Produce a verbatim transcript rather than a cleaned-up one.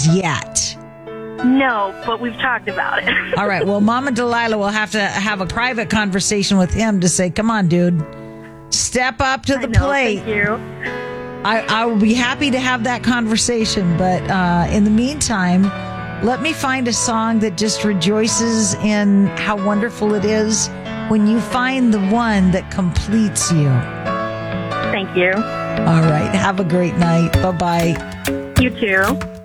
as yet. No, but we've talked about it. All right. Well, Mama Delilah will have to have a private conversation with him to say, come on, dude, step up to the I know, plate. Thank you. I, I will be happy to have that conversation. But uh, in the meantime, let me find a song that just rejoices in how wonderful it is when you find the one that completes you. Thank you. All right. Have a great night. Bye-bye. You too.